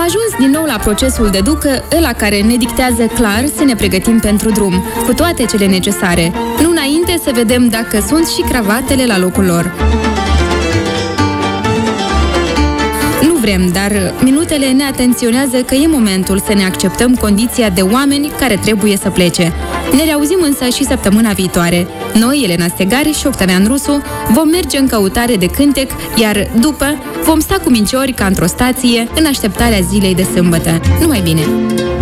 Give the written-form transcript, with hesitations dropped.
ajuns din nou la procesul de ducă, ăla care ne dictează clar să ne pregătim pentru drum, cu toate cele necesare. Nu înainte să vedem dacă sunt și cravatele la locul lor. Nu vrem, dar minutele ne atenționează că e momentul să ne acceptăm condiția de oameni care trebuie să plece. Ne reauzim însă și săptămâna viitoare. Noi, Elena Stegari și Octavian Rusu, vom merge în căutare de cântec, iar după vom sta cu minciori ca într-o stație în așteptarea zilei de sâmbătă. Numai bine!